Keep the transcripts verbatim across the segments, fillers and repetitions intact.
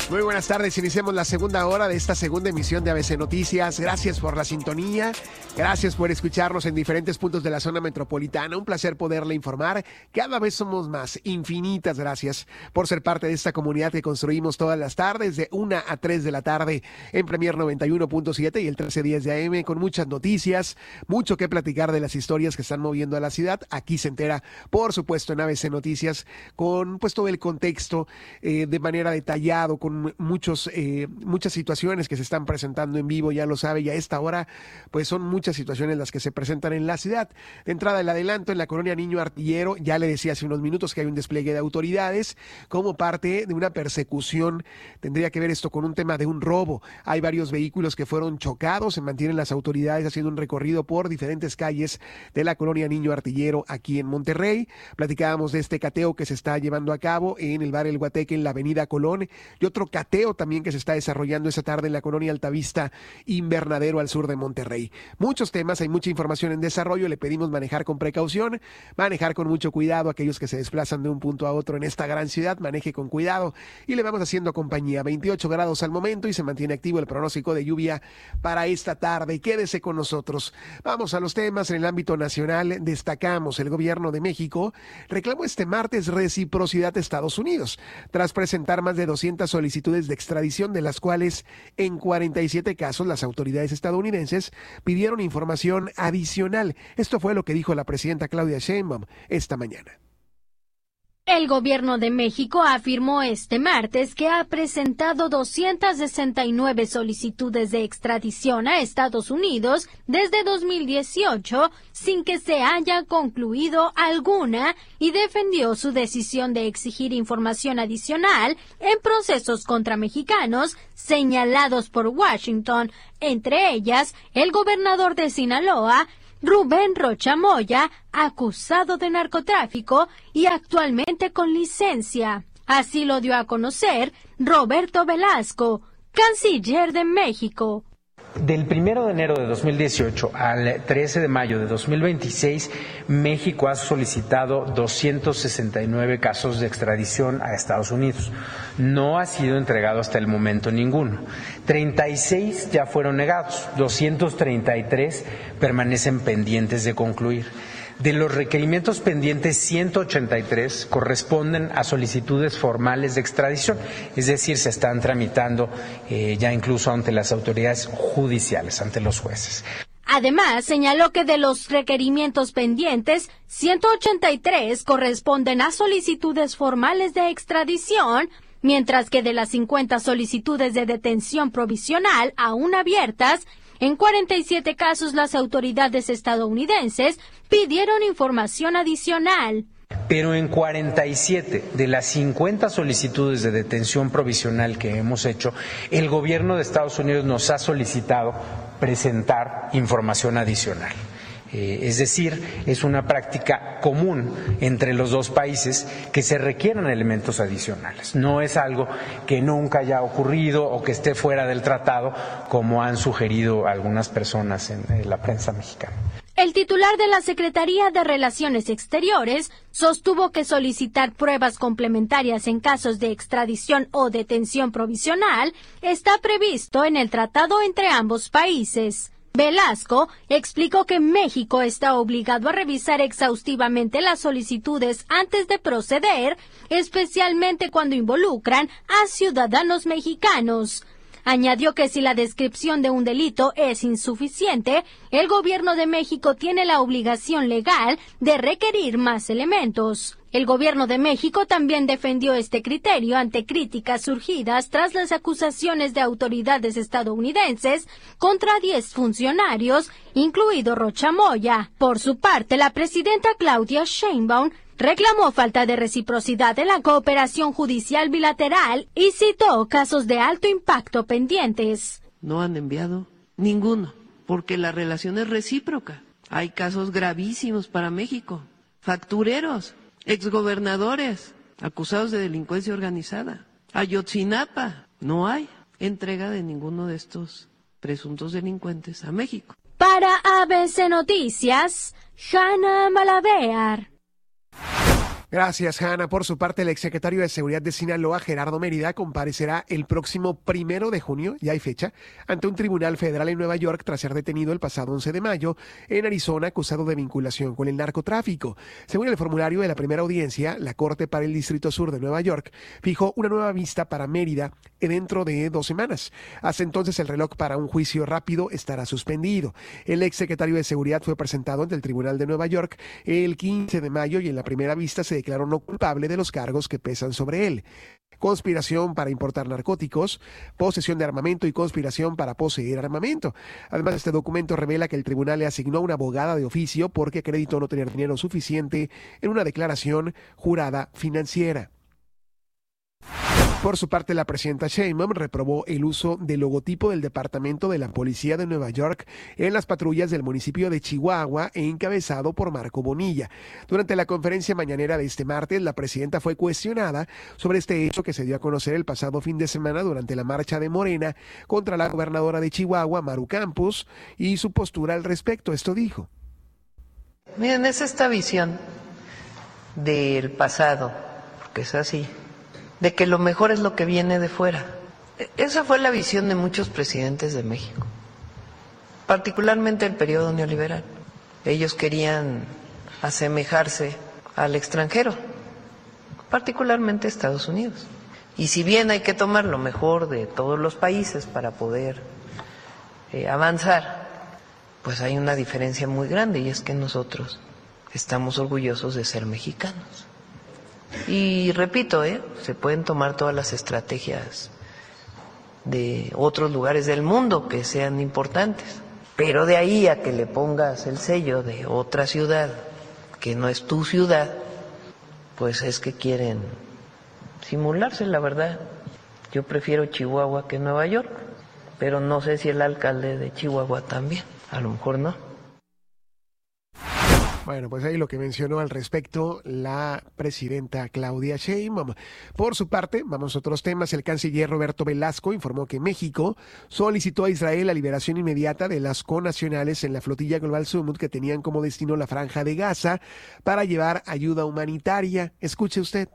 Muy buenas tardes, iniciamos la segunda hora de esta segunda emisión de A B C Noticias. Gracias por la sintonía, gracias por escucharnos en diferentes puntos de la zona metropolitana. Un placer poderle informar, cada vez somos más. Infinitas gracias por ser parte de esta comunidad que construimos todas las tardes de una a tres de la tarde en Premier noventa y uno punto siete y el trece diez de A M, con muchas noticias, mucho que platicar de las historias que están moviendo a la ciudad. Aquí se entera, por supuesto, en A B C Noticias, con pues todo el contexto eh, de manera detallado, con muchos eh, muchas situaciones que se están presentando en vivo, ya lo sabe, y a esta hora pues son muchas situaciones las que se presentan en la ciudad. De entrada, el adelanto en la colonia Niño Artillero, ya le decía hace unos minutos que hay un despliegue de autoridades como parte de una persecución. Tendría que ver esto con un tema de un robo. Hay varios vehículos que fueron chocados, se mantienen las autoridades haciendo un recorrido por diferentes calles de la colonia Niño Artillero aquí en Monterrey. Platicábamos de este cateo que se está llevando a cabo en el bar El Guateque en la avenida Colón, y otro cateo también que se está desarrollando esta tarde en la colonia Altavista Invernadero al sur de Monterrey. Muchos temas, hay mucha información en desarrollo, le pedimos manejar con precaución, manejar con mucho cuidado. Aquellos que se desplazan de un punto a otro en esta gran ciudad, maneje con cuidado y le vamos haciendo compañía. veintiocho grados al momento y se mantiene activo el pronóstico de lluvia para esta tarde. Quédese con nosotros. Vamos a los temas en el ámbito nacional. Destacamos, el gobierno de México reclamó este martes reciprocidad de Estados Unidos tras presentar más de doscientas solicitudes de extradición, de las cuales en cuarenta y siete casos las autoridades estadounidenses pidieron información adicional. Esto fue lo que dijo la presidenta Claudia Sheinbaum esta mañana. El gobierno de México afirmó este martes que ha presentado doscientas sesenta y nueve solicitudes de extradición a Estados Unidos desde dos mil dieciocho sin que se haya concluido alguna, y defendió su decisión de exigir información adicional en procesos contra mexicanos señalados por Washington, entre ellas el gobernador de Sinaloa, Rubén Rocha Moya, acusado de narcotráfico y actualmente con licencia. Así lo dio a conocer Roberto Velasco, canciller de México. Del primero de enero de dos mil dieciocho al trece de mayo de dos mil veintiséis, México ha solicitado doscientos sesenta y nueve casos de extradición a Estados Unidos. No ha sido entregado hasta el momento ninguno. treinta y seis ya fueron negados, doscientos treinta y tres permanecen pendientes de concluir. De los requerimientos pendientes, ciento ochenta y tres corresponden a solicitudes formales de extradición, es decir, se están tramitando eh, ya incluso ante las autoridades judiciales, ante los jueces. Además, señaló que de los requerimientos pendientes, ciento ochenta y tres corresponden a solicitudes formales de extradición, mientras que de las cincuenta solicitudes de detención provisional aún abiertas, en cuarenta y siete casos las autoridades estadounidenses pidieron información adicional. Pero en cuarenta y siete de las cincuenta solicitudes de detención provisional que hemos hecho, el gobierno de Estados Unidos nos ha solicitado presentar información adicional. Eh, es decir, es una práctica común entre los dos países que se requieran elementos adicionales. No es algo que nunca haya ocurrido o que esté fuera del tratado, como han sugerido algunas personas en, en la prensa mexicana. El titular de la Secretaría de Relaciones Exteriores sostuvo que solicitar pruebas complementarias en casos de extradición o detención provisional está previsto en el tratado entre ambos países. Velasco explicó que México está obligado a revisar exhaustivamente las solicitudes antes de proceder, especialmente cuando involucran a ciudadanos mexicanos. Añadió que si la descripción de un delito es insuficiente, el gobierno de México tiene la obligación legal de requerir más elementos. El gobierno de México también defendió este criterio ante críticas surgidas tras las acusaciones de autoridades estadounidenses contra diez funcionarios, incluido Rocha Moya. Por su parte, la presidenta Claudia Sheinbaum reclamó falta de reciprocidad en la cooperación judicial bilateral y citó casos de alto impacto pendientes. No han enviado ninguno, porque la relación es recíproca. Hay casos gravísimos para México, factureros, exgobernadores acusados de delincuencia organizada. Ayotzinapa, no hay entrega de ninguno de estos presuntos delincuentes a México. Para A B C Noticias, Hanna Malavear. Gracias, Hanna. Por su parte, el exsecretario de Seguridad de Sinaloa, Gerardo Mérida, comparecerá el próximo primero de junio, ya hay fecha, ante un tribunal federal en Nueva York tras ser detenido el pasado once de mayo en Arizona, acusado de vinculación con el narcotráfico. Según el formulario de la primera audiencia, la Corte para el Distrito Sur de Nueva York fijó una nueva vista para Mérida dentro de dos semanas. Hasta entonces, el reloj para un juicio rápido estará suspendido. El exsecretario de Seguridad fue presentado ante el Tribunal de Nueva York el quince de mayo y en la primera vista se declaró no culpable de los cargos que pesan sobre él: conspiración para importar narcóticos, posesión de armamento y conspiración para poseer armamento. Además, este documento revela que el tribunal le asignó una abogada de oficio porque acreditó no tener dinero suficiente en una declaración jurada financiera. Por su parte, la presidenta Sheinbaum reprobó el uso del logotipo del Departamento de la Policía de Nueva York en las patrullas del municipio de Chihuahua, encabezado por Marco Bonilla. Durante la conferencia mañanera de este martes, la presidenta fue cuestionada sobre este hecho que se dio a conocer el pasado fin de semana durante la marcha de Morena contra la gobernadora de Chihuahua, Maru Campos, y su postura al respecto. Esto dijo. Miren, es esta visión del pasado, porque es así, de que lo mejor es lo que viene de fuera. Esa fue la visión de muchos presidentes de México, particularmente el periodo neoliberal. Ellos querían asemejarse al extranjero, particularmente Estados Unidos. Y si bien hay que tomar lo mejor de todos los países para poder eh, avanzar, pues hay una diferencia muy grande, y es que nosotros estamos orgullosos de ser mexicanos. Y repito, ¿eh? se pueden tomar todas las estrategias de otros lugares del mundo que sean importantes, pero de ahí a que le pongas el sello de otra ciudad que no es tu ciudad, pues es que quieren simularse, la verdad. Yo prefiero Chihuahua que Nueva York, pero no sé si el alcalde de Chihuahua también, a lo mejor no. Bueno, pues ahí lo que mencionó al respecto la presidenta Claudia Sheinbaum. Por su parte, vamos a otros temas. El canciller Roberto Velasco informó que México solicitó a Israel la liberación inmediata de las connacionales en la flotilla Global Summit que tenían como destino la Franja de Gaza para llevar ayuda humanitaria. Escuche usted.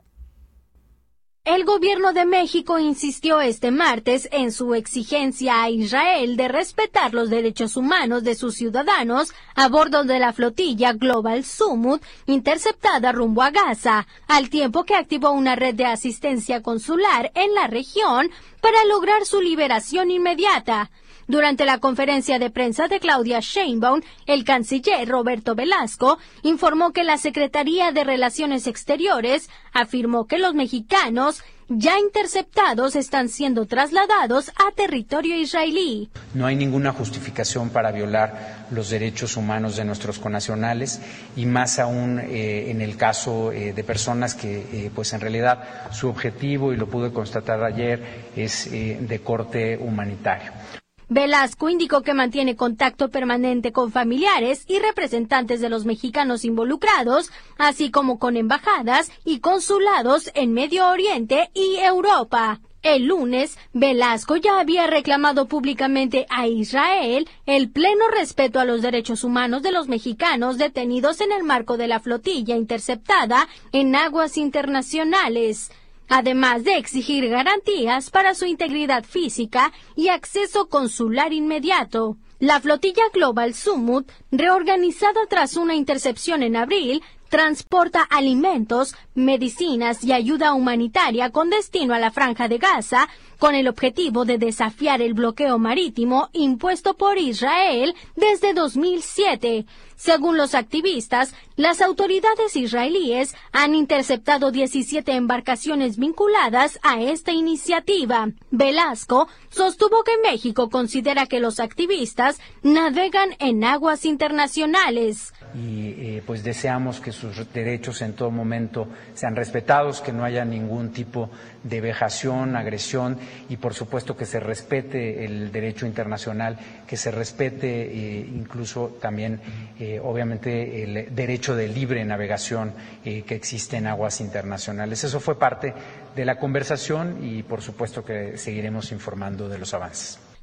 El gobierno de México insistió este martes en su exigencia a Israel de respetar los derechos humanos de sus ciudadanos a bordo de la flotilla Global Summit interceptada rumbo a Gaza, al tiempo que activó una red de asistencia consular en la región para lograr su liberación inmediata. Durante la conferencia de prensa de Claudia Sheinbaum, el canciller Roberto Velasco informó que la Secretaría de Relaciones Exteriores afirmó que los mexicanos ya interceptados están siendo trasladados a territorio israelí. No hay ninguna justificación para violar los derechos humanos de nuestros connacionales y más aún eh, en el caso eh, de personas que, eh, pues en realidad, su objetivo, y lo pude constatar ayer, es eh, de corte humanitario. Velasco indicó que mantiene contacto permanente con familiares y representantes de los mexicanos involucrados, así como con embajadas y consulados en Medio Oriente y Europa. El lunes, Velasco ya había reclamado públicamente a Israel el pleno respeto a los derechos humanos de los mexicanos detenidos en el marco de la flotilla interceptada en aguas internacionales, además de exigir garantías para su integridad física y acceso consular inmediato. La flotilla Global Summit, reorganizada tras una intercepción en abril, transporta alimentos, medicinas y ayuda humanitaria con destino a la Franja de Gaza, con el objetivo de desafiar el bloqueo marítimo impuesto por Israel desde dos mil siete. Según los activistas, las autoridades israelíes han interceptado diecisiete embarcaciones vinculadas a esta iniciativa. Velasco sostuvo que México considera que los activistas navegan en aguas internacionales. Y eh, pues deseamos que sus derechos en todo momento sean respetados, que no haya ningún tipo de vejación, agresión y por supuesto que se respete el derecho internacional, que se respete eh, incluso también eh, obviamente el derecho de libre navegación eh, que existe en aguas internacionales. Eso fue parte de la conversación y por supuesto que seguiremos informando de los avances.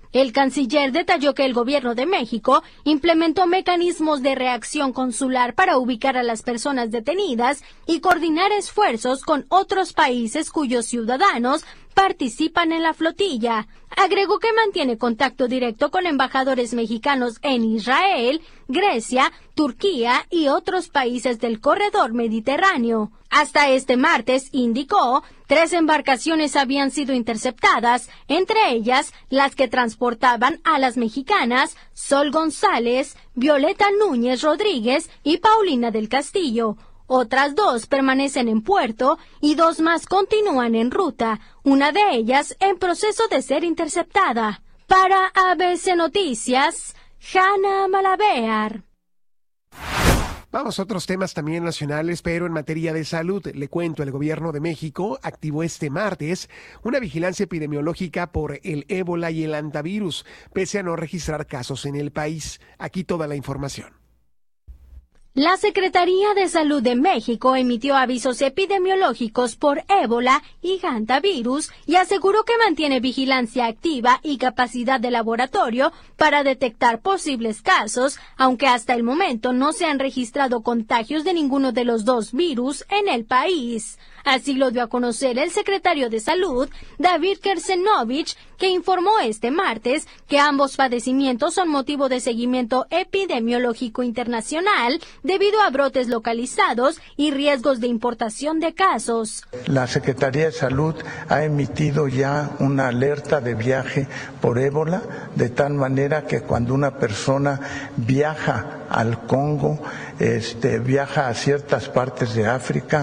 El canciller detalló que el gobierno de México implementó mecanismos de reacción consular para ubicar a las personas detenidas y coordinar esfuerzos con otros países cuyos ciudadanos participan en la flotilla. Agregó que mantiene contacto directo con embajadores mexicanos en Israel, Grecia, Turquía y otros países del corredor mediterráneo. Hasta este martes, indicó, tres embarcaciones habían sido interceptadas, entre ellas las que transportaban a las mexicanas Sol González, Violeta Núñez Rodríguez y Paulina del Castillo. Otras dos permanecen en puerto y dos más continúan en ruta, una de ellas en proceso de ser interceptada. Para A B C Noticias, Hanna Malabear. Vamos a otros temas también nacionales, pero en materia de salud. Le cuento, el gobierno de México activó este martes una vigilancia epidemiológica por el ébola y el hantavirus, pese a no registrar casos en el país. Aquí toda la información. La Secretaría de Salud de México emitió avisos epidemiológicos por ébola y hantavirus y aseguró que mantiene vigilancia activa y capacidad de laboratorio para detectar posibles casos, aunque hasta el momento no se han registrado contagios de ninguno de los dos virus en el país. Así lo dio a conocer el secretario de Salud, David Kersenovich, que informó este martes que ambos padecimientos son motivo de seguimiento epidemiológico internacional debido a brotes localizados y riesgos de importación de casos. La Secretaría de Salud ha emitido ya una alerta de viaje por ébola, de tal manera que cuando una persona viaja al Congo, este, viaja a ciertas partes de África,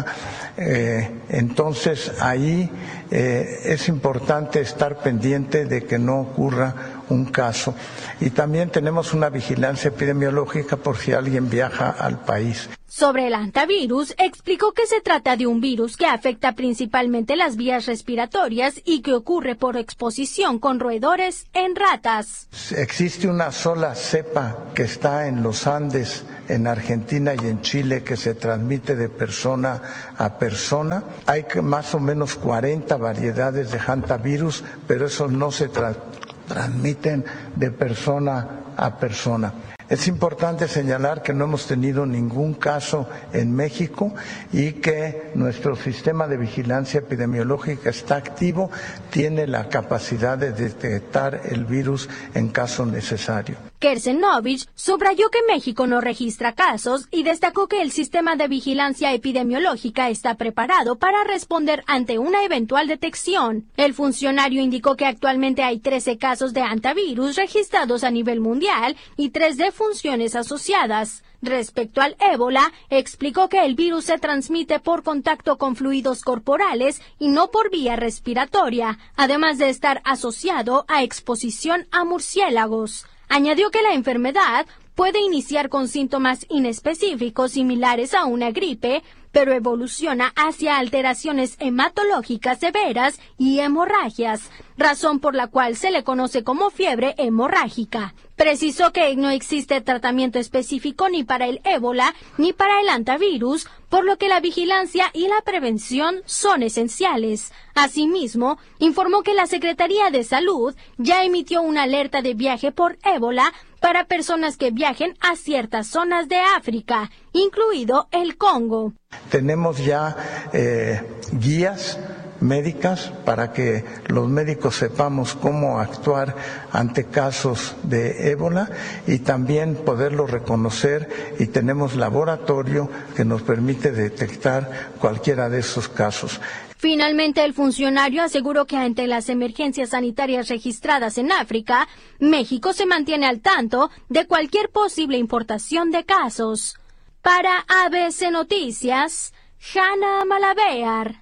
eh, entonces ahí eh, es importante estar pendiente de que no ocurra un caso. Y también tenemos una vigilancia epidemiológica por si alguien viaja al país. Sobre el hantavirus, explicó que se trata de un virus que afecta principalmente las vías respiratorias y que ocurre por exposición con roedores en ratas. Existe una sola cepa que está en los Andes, en Argentina y en Chile, que se transmite de persona a persona. Hay más o menos cuarenta variedades de hantavirus, pero esos no se tra- transmiten de persona a persona. Es importante señalar que no hemos tenido ningún caso en México y que nuestro sistema de vigilancia epidemiológica está activo, tiene la capacidad de detectar el virus en caso necesario. Kersenovich subrayó que México no registra casos y destacó que el sistema de vigilancia epidemiológica está preparado para responder ante una eventual detección. El funcionario indicó que actualmente hay trece casos de hantavirus registrados a nivel mundial y tres de funciones asociadas. Respecto al ébola, explicó que el virus se transmite por contacto con fluidos corporales y no por vía respiratoria, además de estar asociado a exposición a murciélagos. Añadió que la enfermedad puede iniciar con síntomas inespecíficos similares a una gripe, pero evoluciona hacia alteraciones hematológicas severas y hemorragias, razón por la cual se le conoce como fiebre hemorrágica. Precisó que no existe tratamiento específico ni para el ébola ni para el hantavirus, por lo que la vigilancia y la prevención son esenciales. Asimismo, informó que la Secretaría de Salud ya emitió una alerta de viaje por ébola para personas que viajen a ciertas zonas de África, incluido el Congo. Tenemos ya eh, guías médicas para que los médicos sepamos cómo actuar ante casos de ébola y también poderlo reconocer, y tenemos laboratorio que nos permite detectar cualquiera de esos casos. Finalmente, el funcionario aseguró que ante las emergencias sanitarias registradas en África, México se mantiene al tanto de cualquier posible importación de casos. Para A B C Noticias, Hanna Malabear.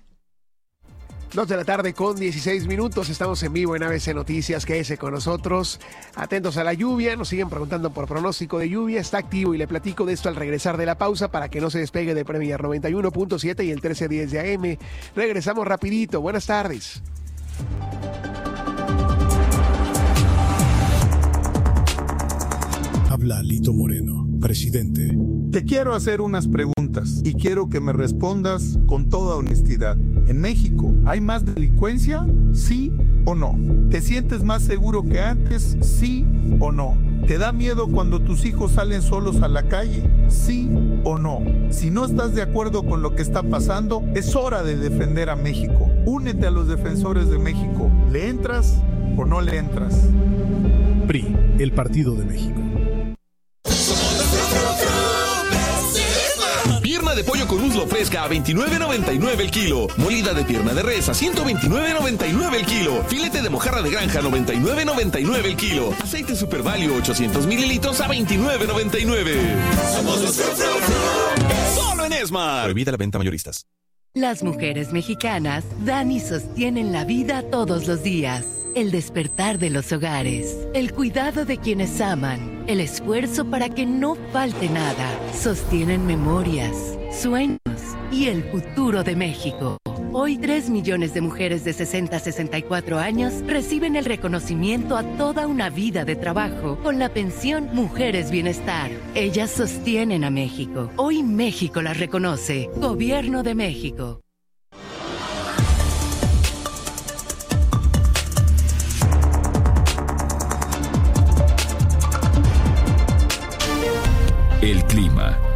Dos de la tarde con dieciséis minutos, estamos en vivo en A B C Noticias, quédese con nosotros. Atentos a la lluvia, nos siguen preguntando por pronóstico de lluvia, está activo y le platico de esto al regresar de la pausa para que no se despegue de Premier noventa y uno punto siete y el trece diez de A M. Regresamos rapidito, buenas tardes. Habla Lito Moreno. presidente. Te quiero hacer unas preguntas y quiero que me respondas con toda honestidad. ¿En México hay más delincuencia? ¿Sí o no? ¿Te sientes más seguro que antes? ¿Sí o no? ¿Te da miedo cuando tus hijos salen solos a la calle? ¿Sí o no? Si no estás de acuerdo con lo que está pasando, es hora de defender a México. Únete a los defensores de México. ¿Le entras o no le entras? P R I, el Partido de México. Pierna de pollo con muslo fresca a veintinueve noventa y nueve el kilo. Molida de pierna de res a ciento veintinueve noventa y nueve el kilo. Filete de mojarra de granja noventa y nueve noventa y nueve el kilo. Aceite Super Value ochocientos mililitros a veintinueve noventa y nueve. Somos los Fru Fru Fru. Solo en Esmar. Prohibida la venta mayoristas. Las mujeres mexicanas dan y sostienen la vida todos los días. El despertar de los hogares, el cuidado de quienes aman, el esfuerzo para que no falte nada. Sostienen memorias, sueños y el futuro de México. Hoy tres millones de mujeres de sesenta a sesenta y cuatro años reciben el reconocimiento a toda una vida de trabajo con la pensión Mujeres Bienestar. Ellas sostienen a México. Hoy México las reconoce. Gobierno de México. El clima.